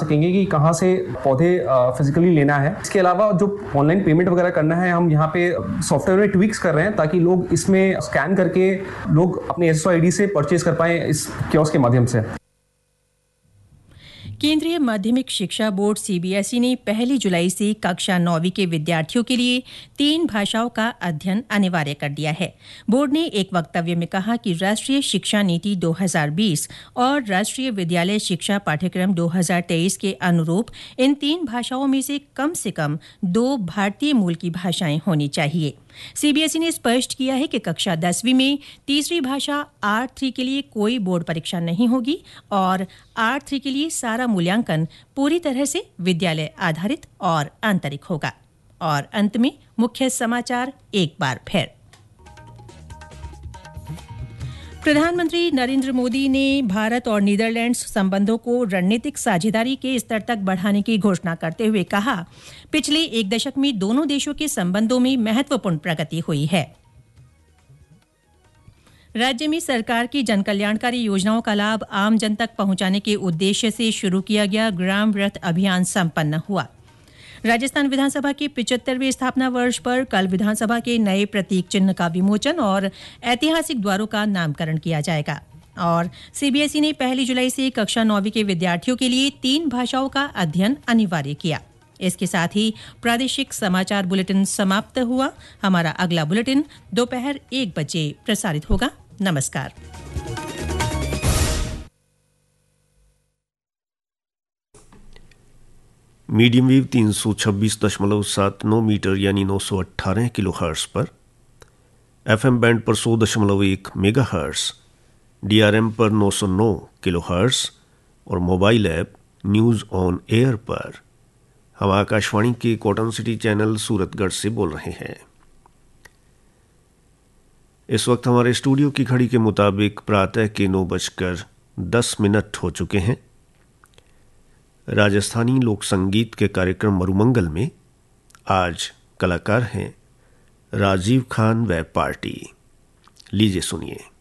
सकेंगे कि कहाँ से पौधे फिजिकली लेना है। इसके अलावा जो ऑनलाइन पेमेंट वगैरह करना है, हम यहाँ पे सॉफ्टवेयर में ट्विक्स कर रहे हैं ताकि लोग इसमें स्कैन करके लोग अपने SSID से परचेज कर पाएं इस कियोस्क के माध्यम से। केंद्रीय माध्यमिक शिक्षा बोर्ड CBSE ने 1 जुलाई से कक्षा 9वीं के विद्यार्थियों के लिए 3 भाषाओं का अध्ययन अनिवार्य कर दिया है। बोर्ड ने एक वक्तव्य में कहा कि राष्ट्रीय शिक्षा नीति 2020 और राष्ट्रीय विद्यालय शिक्षा पाठ्यक्रम 2023 के अनुरूप इन 3 भाषाओं में से कम 2 भारतीय मूल की भाषाएं होनी चाहिए। CBSE ने स्पष्ट किया है कि कक्षा 10वीं में तीसरी भाषा R3 के लिए कोई बोर्ड परीक्षा नहीं होगी और R3 के लिए सारा मूल्यांकन पूरी तरह से विद्यालय आधारित और आंतरिक होगा। और अंत में मुख्य समाचार एक बार फिर। प्रधानमंत्री नरेंद्र मोदी ने भारत और नीदरलैंड्स संबंधों को रणनीतिक साझेदारी के स्तर तक बढ़ाने की घोषणा करते हुए कहा, पिछले 1 दशक में दोनों देशों के संबंधों में महत्वपूर्ण प्रगति हुई है। राज्य में सरकार की जनकल्याणकारी योजनाओं का लाभ आम जन तक पहुंचाने के उद्देश्य से शुरू किया गया ग्राम रथ अभियान संपन्न हुआ। राजस्थान विधानसभा के 75वें स्थापना वर्ष पर कल विधानसभा के नए प्रतीक चिन्ह का विमोचन और ऐतिहासिक द्वारों का नामकरण किया जाएगा। और CBSE ने 1 जुलाई से कक्षा 9वीं के विद्यार्थियों के लिए 3 भाषाओं का अध्ययन अनिवार्य किया। इसके साथ ही प्रादेशिक समाचार बुलेटिन समाप्त हुआ। हमारा अगला बुलेटिन दोपहर 1 बजे प्रसारित होगा। नमस्कार। मीडियम वेव 326.79 मीटर यानी 918 किलोहर्ट्ज पर, FM बैंड पर 100.1 मेगाहर्ट्ज, DRM पर 909 किलोहर्ट्ज और mobile app news on air पर। हम आकाशवाणी के कॉटन सिटी चैनल सूरतगढ़ से बोल रहे हैं। इस वक्त हमारे स्टूडियो की घड़ी के मुताबिक प्रातः के 9:10 हो चुके हैं। राजस्थानी लोक संगीत के कार्यक्रम मरुमंगल में आज कलाकार हैं राजीव खान व पार्टी। लीजिए सुनिए।